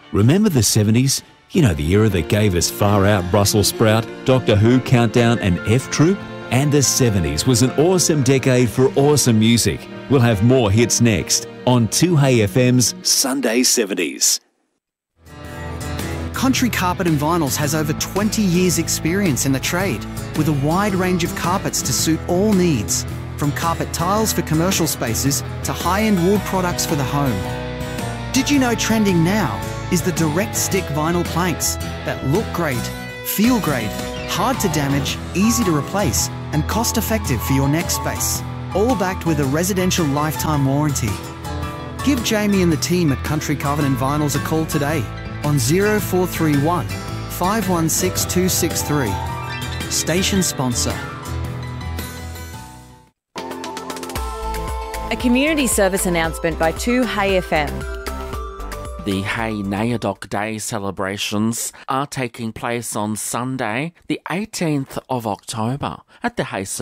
Remember the 70s? You know, the era that gave us Far Out Brussels Sprout, Doctor Who Countdown and F Troop? And the 70s was an awesome decade for awesome music. We'll have more hits next on 2HeyFM's Sunday 70s. Country Carpet and Vinyls has over 20 years experience in the trade, with a wide range of carpets to suit all needs, from carpet tiles for commercial spaces to high-end wood products for the home. Did you know trending now is the direct stick vinyl planks that look great, feel great, hard to damage, easy to replace, and cost-effective for your next space, all backed with a residential lifetime warranty. Give Jamie and the team at Country Covenant Vinyls a call today on 0431 516 263. Station sponsor. A community service announcement by 2HeyFM. The Hey Nayadok Day celebrations are taking place on Sunday, the 18th of October at the Hey